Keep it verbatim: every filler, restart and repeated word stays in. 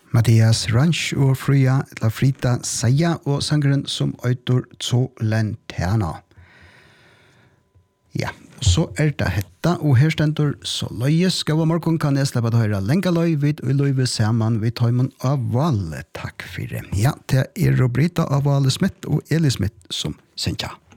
Mattias Ranch og Frya, eller Frita Seia, og sangeren som øyter Så Lanterna. Ja, så er det hetta, og her stender så løyes. Gau og morgen kan jeg slippe å høre lenge løy vid og løyve sammen vid Tøymon av Valle. Takk for det. Ja, det er Robrita av Valle Smith og Eli Smith som sender.